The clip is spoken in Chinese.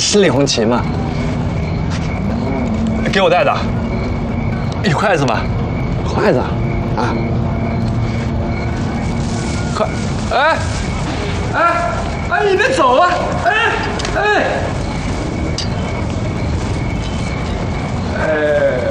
是李红旗吗？给我带的。有筷子吗？筷子啊！快！哎，你别走啊！哎！